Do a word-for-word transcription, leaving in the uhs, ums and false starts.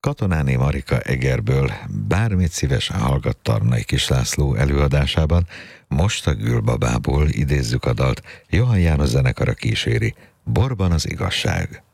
Katonáné Marika Egerből bármit szívesen hallgat Tarnai Kis László előadásában, most a Gülbabából idézzük a dalt, Johann János zenekara kíséri, Borban az igazság.